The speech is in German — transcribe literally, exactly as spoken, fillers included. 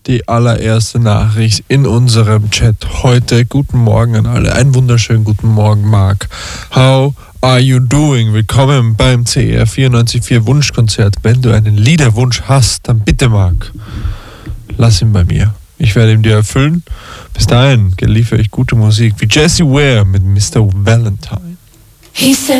die allererste Nachricht in unserem Chat heute. Guten Morgen an alle. Einen wunderschönen guten Morgen, Marc. How are you doing? Willkommen beim C R vierundneunzig Komma vier Wunschkonzert. Wenn du einen Liederwunsch hast, dann bitte, Marc, lass ihn bei mir. Ich werde ihn dir erfüllen. Bis dahin liefere ich gute Musik wie Jessie Ware mit Mister Valentine. He said